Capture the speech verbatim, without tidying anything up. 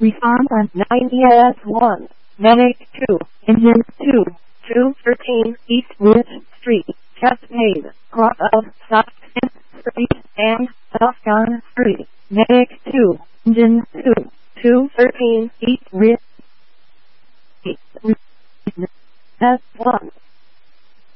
Response on ninety S one, Medic two, engine two, two thirteen East Ridge Street, Cascade, cross of Stockton Street and Stockton Street. Medic two, engine two, two thirteen East Ridge Street. S one.